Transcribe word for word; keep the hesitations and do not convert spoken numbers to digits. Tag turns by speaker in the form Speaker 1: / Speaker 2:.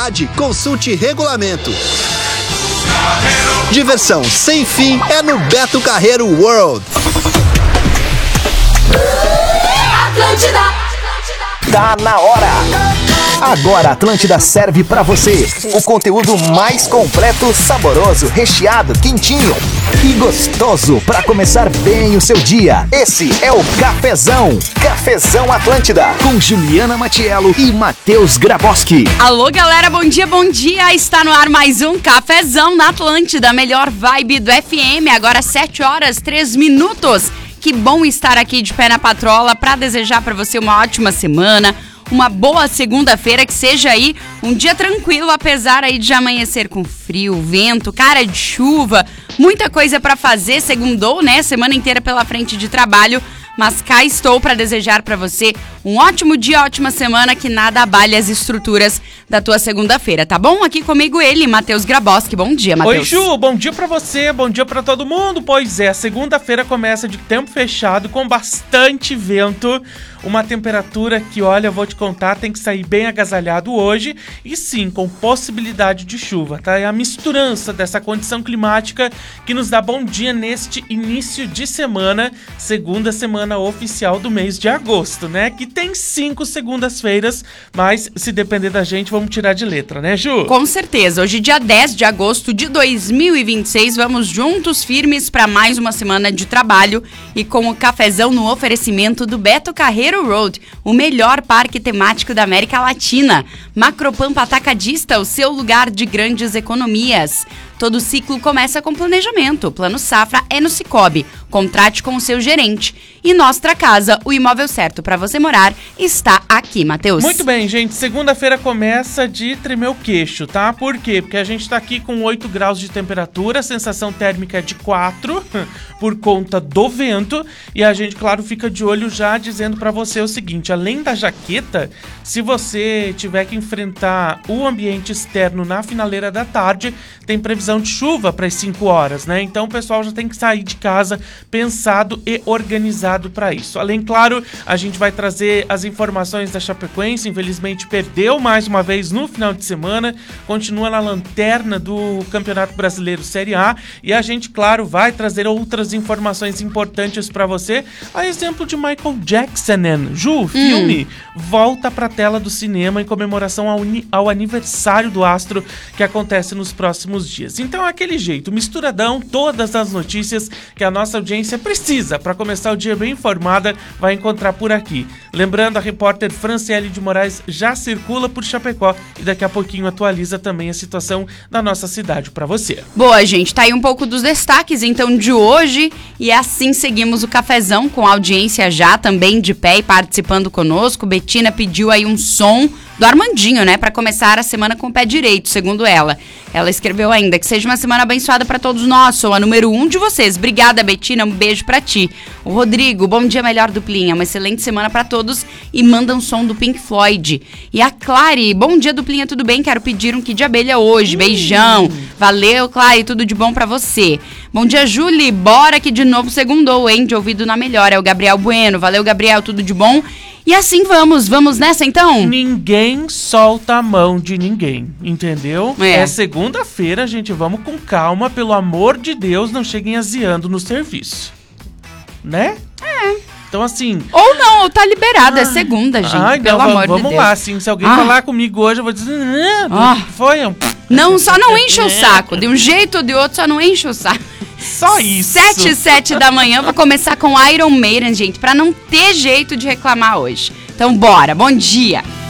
Speaker 1: qualidade, consulte regulamento. Diversão sem fim é no Beto Carreiro World.
Speaker 2: Atlântida.
Speaker 3: Tá na hora! Agora a Atlântida serve pra você o conteúdo mais completo, saboroso, recheado, quentinho e gostoso pra começar bem o seu dia. Esse é o Cafezão. Cafezão Atlântida com Juliana Matiello e Matheus Graboski.
Speaker 4: Alô, galera, bom dia, bom dia. Está no ar mais um Cafezão na Atlântida, a melhor vibe do F M. Agora sete horas, três minutos. Que bom estar aqui de pé na patrola para desejar para você uma ótima semana, uma boa segunda-feira, que seja aí um dia tranquilo, apesar aí de amanhecer com frio, vento, cara de chuva, muita coisa para fazer, segundou, né? Semana inteira pela frente de trabalho, mas cá estou para desejar para você um ótimo dia, ótima semana, que nada abale as estruturas da tua segunda-feira, tá bom? Aqui comigo ele, Matheus Graboski. Bom dia, Matheus.
Speaker 5: Oi, Ju, bom dia pra você, bom dia pra todo mundo. Pois é, segunda-feira começa de tempo fechado, com bastante vento, uma temperatura que, olha, vou te contar, tem que sair bem agasalhado hoje, e sim, com possibilidade de chuva, tá? É a misturança dessa condição climática que nos dá bom dia neste início de semana, segunda semana oficial do mês de agosto, né? Que tem cinco segundas-feiras, mas se depender da gente, vamos tirar de letra, né, Ju?
Speaker 4: Com certeza. Hoje, dia dez de agosto de dois mil e vinte e seis, vamos juntos, firmes, para mais uma semana de trabalho e com o cafezão no oferecimento do Beto Carreiro Road, o melhor parque temático da América Latina. Macropampa Atacadista, o seu lugar de grandes economias. Todo ciclo começa com planejamento. O Plano Safra é no Cicobi. Contrate com o seu gerente. E Nostra Casa, o imóvel certo para você morar, está aqui, Matheus.
Speaker 5: Muito bem, gente. Segunda-feira começa de tremer o queixo, tá? Por quê? Porque a gente tá aqui com oito graus de temperatura, a sensação térmica é de quatro, por conta do vento. E a gente, claro, fica de olho já dizendo para você o seguinte: além da jaqueta, se você tiver que enfrentar o ambiente externo na finaleira da tarde, tem previsão de chuva para as cinco horas, né? Então o pessoal já tem que sair de casa pensado e organizado para isso. Além, claro, a gente vai trazer as informações da Chapecoense. Infelizmente perdeu mais uma vez no final de semana, continua na lanterna do Campeonato Brasileiro Série A, e a gente, claro, vai trazer outras informações importantes para você, a exemplo de Michael Jackson, né? Ju, o filme hum. volta para a tela do cinema em comemoração ao, ao aniversário do astro, que acontece nos próximos dias. Então, aquele jeito, misturadão, todas as notícias que a nossa audiência precisa para começar o dia bem informada, vai encontrar por aqui. Lembrando, a repórter Franciele de Moraes já circula por Chapecó e daqui a pouquinho atualiza também a situação da nossa cidade para você.
Speaker 4: Boa, gente, tá aí um pouco dos destaques, então, de hoje, e assim seguimos o cafezão com a audiência já também de pé e participando conosco. Betina pediu aí um som do Armandinho, né, para começar a semana com o pé direito, segundo ela. Ela escreveu ainda que seja uma semana abençoada para todos nós, sou a número um de vocês. Obrigada, Betina, um beijo para ti. O Rodrigo, bom dia, melhor duplinha, uma excelente semana para todos, e manda um som do Pink Floyd. E a Clary, bom dia, duplinha, tudo bem? Quero pedir um kit de abelha hoje, beijão. Valeu, Clary, tudo de bom para você. Bom dia, Julie, bora que de novo segundou, hein, de ouvido na melhor, é o Gabriel Bueno. Valeu, Gabriel, tudo de bom? E assim vamos, vamos nessa então?
Speaker 5: Ninguém solta a mão de ninguém, entendeu?
Speaker 4: É,
Speaker 5: é segunda-feira, gente, vamos com calma, pelo amor de Deus, não cheguem aziando no serviço, né?
Speaker 4: É.
Speaker 5: Então assim...
Speaker 4: Ou não, ou tá liberado, ah, é segunda, gente,
Speaker 5: ai,
Speaker 4: pelo
Speaker 5: não,
Speaker 4: amor
Speaker 5: vamos,
Speaker 4: de
Speaker 5: vamos
Speaker 4: Deus.
Speaker 5: lá, assim, se alguém
Speaker 4: ah.
Speaker 5: falar comigo hoje, eu vou dizer...
Speaker 4: Ah.
Speaker 5: O que foi?
Speaker 4: Não, só não enche o saco, de um jeito ou de outro, só não enche o saco.
Speaker 5: Só isso.
Speaker 4: Sete e sete da manhã, vou começar com Iron Maiden, gente, pra não ter jeito de reclamar hoje. Então bora, bom dia.